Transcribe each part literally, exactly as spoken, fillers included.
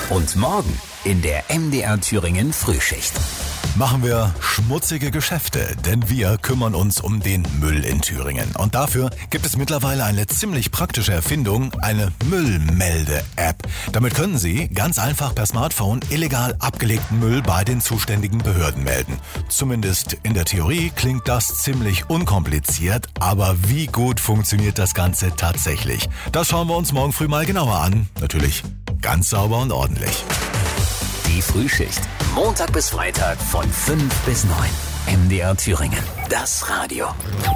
Und morgen in der M D R Thüringen Frühschicht. Machen wir schmutzige Geschäfte, denn wir kümmern uns um den Müll in Thüringen. Und dafür gibt es mittlerweile eine ziemlich praktische Erfindung, eine Müllmelde-App. Damit können Sie ganz einfach per Smartphone illegal abgelegten Müll bei den zuständigen Behörden melden. Zumindest in der Theorie klingt das ziemlich unkompliziert, aber wie gut funktioniert das Ganze tatsächlich? Das schauen wir uns morgen früh mal genauer an. Natürlich ganz sauber und ordentlich. Die Frühschicht. Montag bis Freitag von fünf bis neun. M D R Thüringen. Das Radio.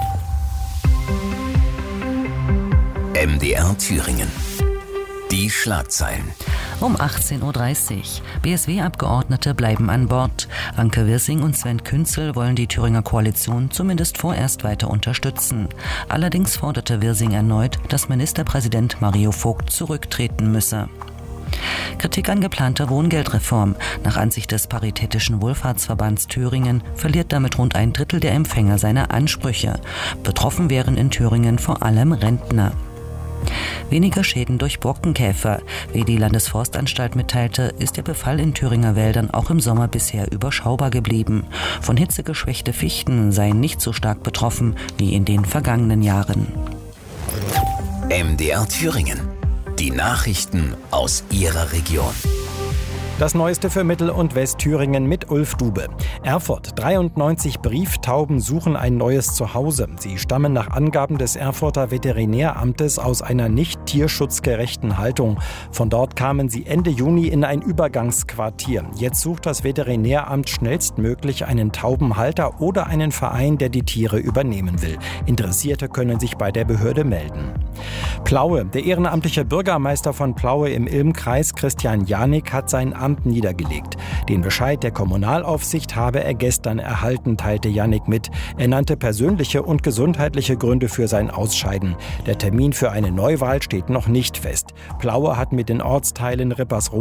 M D R Thüringen. Die Schlagzeilen. Um achtzehn Uhr dreißig. B S W-Abgeordnete bleiben an Bord. Anke Wirsing und Sven Künzel wollen die Thüringer Koalition zumindest vorerst weiter unterstützen. Allerdings forderte Wirsing erneut, dass Ministerpräsident Mario Vogt zurücktreten müsse. Kritik an geplanter Wohngeldreform. Nach Ansicht des Paritätischen Wohlfahrtsverbands Thüringen verliert damit rund ein Drittel der Empfänger seine Ansprüche. Betroffen wären in Thüringen vor allem Rentner. Weniger Schäden durch Borkenkäfer. Wie die Landesforstanstalt mitteilte, ist der Befall in Thüringer Wäldern auch im Sommer bisher überschaubar geblieben. Von Hitze geschwächte Fichten seien nicht so stark betroffen wie in den vergangenen Jahren. M D R Thüringen. Die Nachrichten aus Ihrer Region. Das Neueste für Mittel- und Westthüringen mit Ulf Dube. Erfurt. dreiundneunzig Brieftauben suchen ein neues Zuhause. Sie stammen nach Angaben des Erfurter Veterinäramtes aus einer nicht tierschutzgerechten Haltung. Von dort kamen sie Ende Juni in ein Übergangsquartier. Jetzt sucht das Veterinäramt schnellstmöglich einen Taubenhalter oder einen Verein, der die Tiere übernehmen will. Interessierte können sich bei der Behörde melden. Plaue. Der ehrenamtliche Bürgermeister von Plaue im Ilm-Kreis, Christian Janik, hat sein Amt niedergelegt. Den Bescheid der Kommunalaufsicht habe er gestern erhalten, teilte Janik mit. Er nannte persönliche und gesundheitliche Gründe für sein Ausscheiden. Der Termin für eine Neuwahl steht noch nicht fest. Plaue hat mit den Ortsteilen Rippersroda